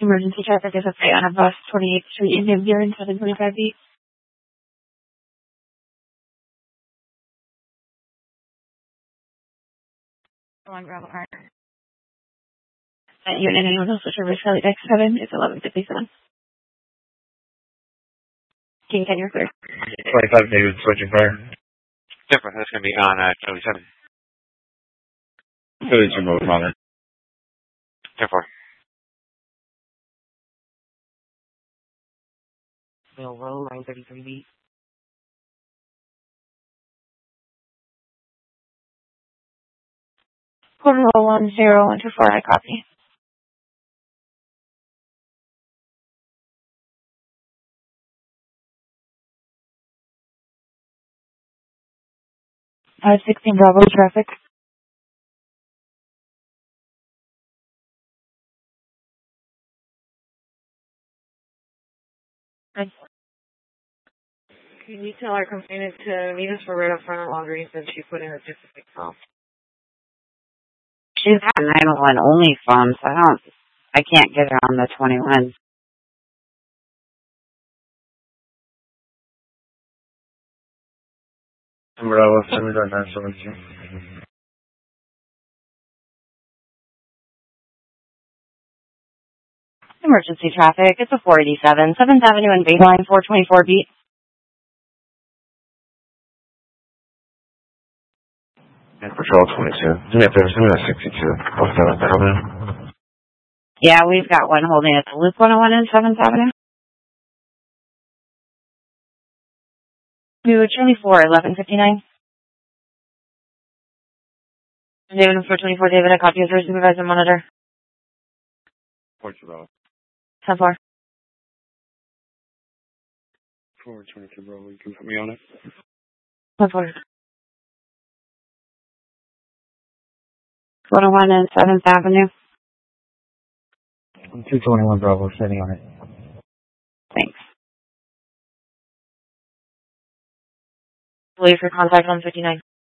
Emergency traffic is update on a bus 28th Street in New Zealand, 725 feet. 1 Bravo Car. That unit anyone else with service Charlie Deck 7 is 1157. King 10, you're clear. 25 David, switching fire. Different, that's going to be on Charlie 7. Philly's remote on it. 10-4. Mill Row, 933 feet. Quarter roll 10124, I copy. I have 16 Bravo traffic. Can you tell our complainant to meet us for right up front at Walgreens and she put in her specific phone? She's got 911 only phone, so I can't get her on the 21. Bravo, 7.972. Emergency traffic. It's a 487, 7th Avenue and Baseline, 424 beat. Patrol 22. Give me a 62. Oh, 7th Avenue. Yeah, we've got one holding at the Loop 101 and 7th Avenue. We were Charlie 4, 1159. David, 424, David, I copy as your supervisor monitor. Portugal. 10-4. 422, Bravo, you can put me on it. 10-4. 101 and 7th Avenue. 221, Bravo, sitting on it. Thanks. Wait for contact 159.